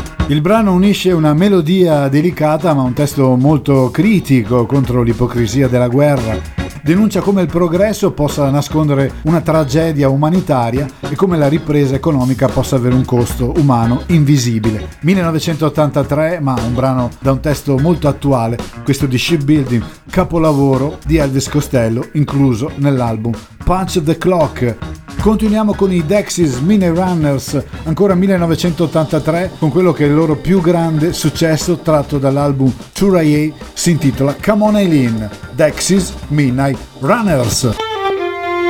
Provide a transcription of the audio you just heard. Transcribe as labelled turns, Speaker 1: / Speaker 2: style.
Speaker 1: Il brano unisce una melodia delicata ma un testo molto critico contro l'ipocrisia della guerra. Denuncia come il progresso possa nascondere una tragedia umanitaria e come la ripresa economica possa avere un costo umano invisibile. 1983, ma un brano da un testo molto attuale, questo di Shipbuilding, capolavoro di Elvis Costello, incluso nell'album Punch the Clock. Continuiamo con i Dexys Mini Runners, ancora 1983, con quello che è il loro più grande successo tratto dall'album 2RAE, si intitola Come On Eileen, Dexys Midnight Runners.